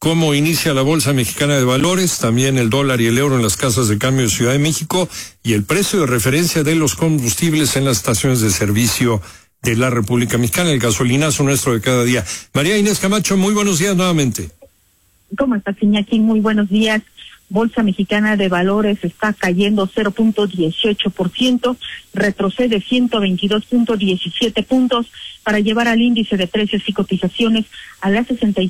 cómo inicia la Bolsa Mexicana de Valores, también el dólar y el euro en las casas de cambio de Ciudad de México y el precio de referencia de los combustibles en las estaciones de servicio de la República Mexicana, el gasolinazo nuestro de cada día. María Inés Camacho, muy buenos días nuevamente. ¿Cómo estás, Iñaki? Muy buenos días. Bolsa Mexicana de Valores está cayendo 0.18%, retrocede 122.17 puntos para llevar al índice de precios y cotizaciones a las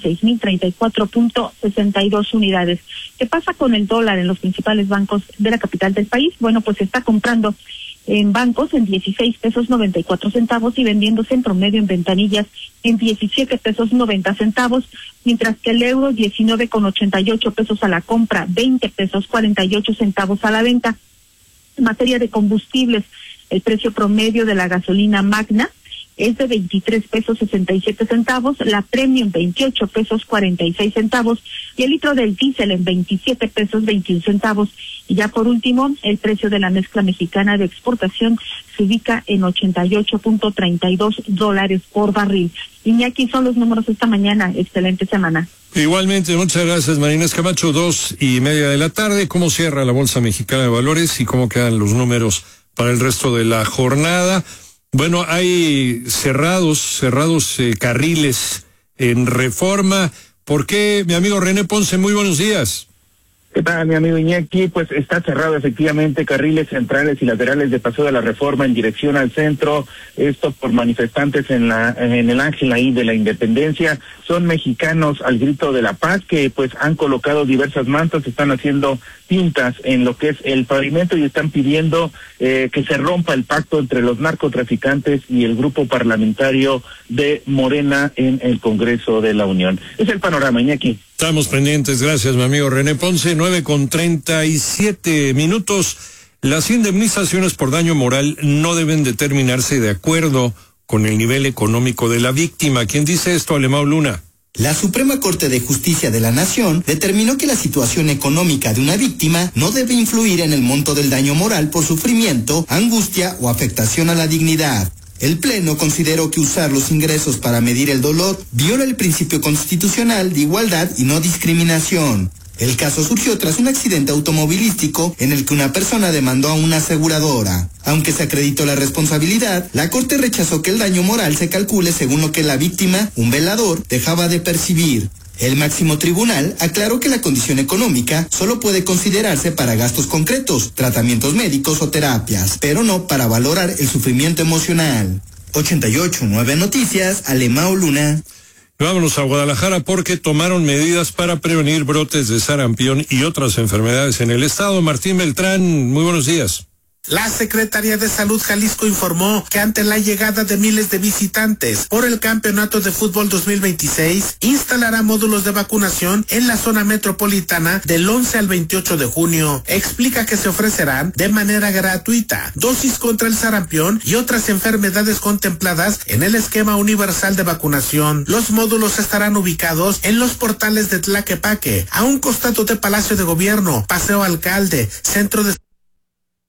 66.034.62 unidades. ¿Qué pasa con el dólar en los principales bancos de la capital del país? Bueno, pues está comprando en bancos en 16 pesos 94 centavos y vendiéndose en promedio en ventanillas en 17 pesos 90 centavos, mientras que el euro 19,88 pesos a la compra, 20 pesos 48 centavos a la venta. En materia de combustibles, el precio promedio de la gasolina Magna es de 23 pesos 67 centavos, la Premium 28 pesos 46 centavos y el litro del diésel en 27 pesos 21 centavos. Y ya por último, el precio de la mezcla mexicana de exportación se ubica en $88.32 por barril. Iñaki, son los números esta mañana. Excelente semana. Igualmente, muchas gracias, María Inés Camacho. 2:30 de la tarde. ¿Cómo cierra la Bolsa Mexicana de Valores y cómo quedan los números para el resto de la jornada? Bueno, hay cerrados carriles en Reforma. ¿Por qué, mi amigo René Ponce? Muy buenos días. ¿Qué tal, mi amigo Iñaki? Pues está cerrado efectivamente carriles centrales y laterales de Paseo de la Reforma en dirección al centro. Esto por manifestantes en el Ángel ahí de la Independencia. Son mexicanos al grito de la paz que pues han colocado diversas mantas, están haciendo tintas en lo que es el pavimento y están pidiendo que se rompa el pacto entre los narcotraficantes y el grupo parlamentario de Morena en el Congreso de la Unión. Es el panorama, Iñaki. Estamos pendientes, gracias mi amigo René Ponce. 9:37. Las indemnizaciones por daño moral no deben determinarse de acuerdo con el nivel económico de la víctima. ¿Quién dice esto, Alemão Luna? La Suprema Corte de Justicia de la Nación determinó que la situación económica de una víctima no debe influir en el monto del daño moral por sufrimiento, angustia o afectación a la dignidad. El Pleno consideró que usar los ingresos para medir el dolor viola el principio constitucional de igualdad y no discriminación. El caso surgió tras un accidente automovilístico en el que una persona demandó a una aseguradora. Aunque se acreditó la responsabilidad, la Corte rechazó que el daño moral se calcule según lo que la víctima, un velador, dejaba de percibir. El máximo tribunal aclaró que la condición económica solo puede considerarse para gastos concretos, tratamientos médicos o terapias, pero no para valorar el sufrimiento emocional. 88.9 Noticias, Alemão Luna. Vámonos a Guadalajara porque tomaron medidas para prevenir brotes de sarampión y otras enfermedades en el estado. Martín Beltrán, muy buenos días. La Secretaría de Salud Jalisco informó que ante la llegada de miles de visitantes por el Campeonato de Fútbol 2026, instalará módulos de vacunación en la zona metropolitana del 11 al 28 de junio. Explica que se ofrecerán de manera gratuita dosis contra el sarampión y otras enfermedades contempladas en el esquema universal de vacunación. Los módulos estarán ubicados en los portales de Tlaquepaque, a un costado de Palacio de Gobierno, Paseo Alcalde, Centro de